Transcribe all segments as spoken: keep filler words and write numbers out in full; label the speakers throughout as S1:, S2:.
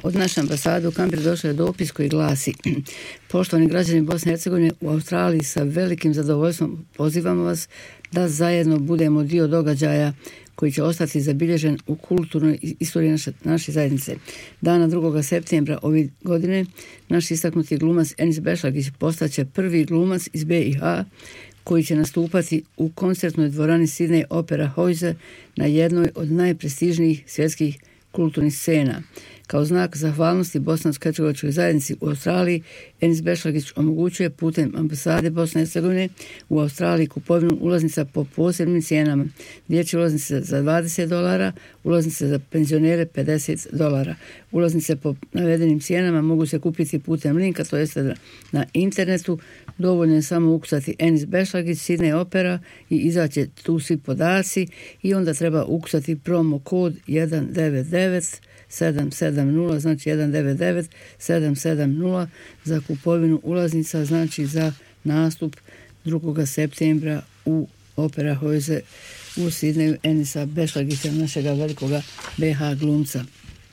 S1: Od naše ambasade u Kamberi došao je dopis koji glasi: poštovani građani Bosne i Hercegovine, u Australiji sa velikim zadovoljstvom pozivamo vas da zajedno budemo dio događaja koji će ostati zabilježen u kulturnoj istoriji naše, naše zajednice. Dana drugog septembra ove godine naš istaknuti glumac Enis Bešlagić postaće prvi glumac iz B i H koji će nastupati u koncertnoj dvorani Sydney Opera House na jednoj od najprestižnijih svjetskih kulturnih scena. Kao znak zahvalnosti bosansko-hercegovačkoj zajednici u Australiji, Enis Bešlagić omogućuje putem ambasade Bosne i Hercegovine u Australiji kupovinu ulaznica po posebnim cijenama. Dječje ulaznice za dvadeset dolara, ulaznice za penzionere pedeset dolara. Ulaznice po navedenim cijenama mogu se kupiti putem linka, to jest na internetu. Dovoljno je samo ukucati Enis Bešlagić, Sydney Opera i izaći tu svi podaci i onda treba ukucati promo kod jedan devet devet sedam sedam nula, znači jedan devet devet sedam sedam nula za kupovinu ulaznica, znači za nastup drugog septembra u Opera House u Sidneju Enisa Bešlagića, našega velikoga B H glumca.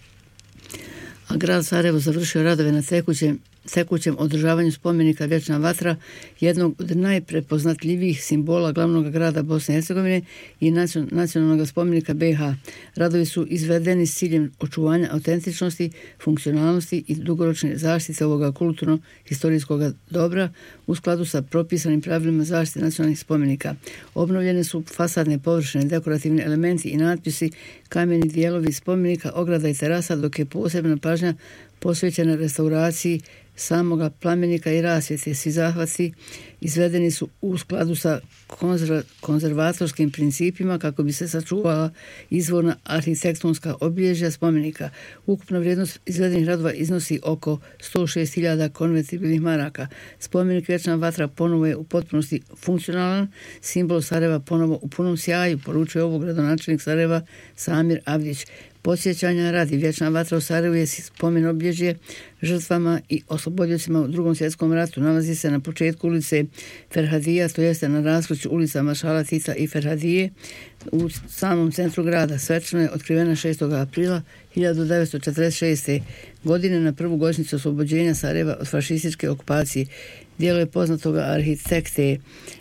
S1: A grad Sarajevo završio radove na tekućem tekućem održavanju spomenika Vječna vatra, jednog od najprepoznatljivijih simbola glavnog grada Bosne i Hercegovine i nacionalnog spomenika B H. Radovi su izvedeni s ciljem očuvanja autentičnosti, funkcionalnosti i dugoročne zaštite ovoga kulturno-historijskog dobra u skladu sa propisanim pravilima zaštite nacionalnih spomenika. Obnovljene su fasadne površine, dekorativni elementi i natpisi, kameni dijelovi spomenika, ograda i terasa, dok je posebna pažnja posvećena restauraciji samoga plamenika i rasvjete. Svi zahvati izvedeni su u skladu sa konzerva, konzervatorskim principima kako bi se sačuvala izvorna arhitektonska obilježja spomenika. Ukupna vrijednost izvedenih radova iznosi oko sto šest hiljada konvertibilnih maraka. Spomenik Vječna vatra ponovo je u potpunosti funkcionalan, simbol Sarajeva ponovo u punom sjaju, poručuje ovo gradonačelnik Sarajeva Samir Avdić. Podsjećanja radi, Vječna vatra u Sarajevu je spomen obilježje žrtvama i oslobodjocima u drugom svjetskom ratu. Nalazi se na početku ulice Ferhadija, to jeste na raskrižju ulica Maršala Tita i Ferhadije u samom centru grada. Svečano je otkrivena šestog aprila hiljadu devetsto četrdeset šeste. godine na prvu godišnjicu oslobođenja Sarajeva od fašističke okupacije. Djelo je poznatog arhitekte